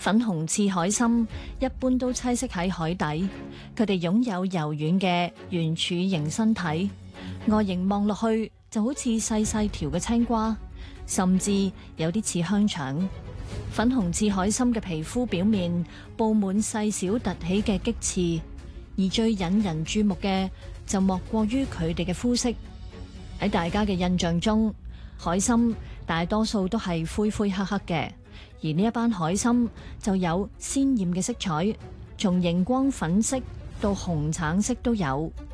粉紅刺海參一般都棲息喺海底，佢哋擁有柔軟嘅圓柱形身體，外形望落去就好似細細條嘅青瓜，甚至有啲似香腸。粉紅刺海參嘅皮膚表面佈滿細小凸起嘅棘刺，而最引人注目嘅就莫過於佢哋嘅膚色。喺大家嘅印象中，海參大多數都係灰灰黑黑嘅，而呢一班海參就有鮮豔嘅色彩，從熒光粉色到紅橙色都有。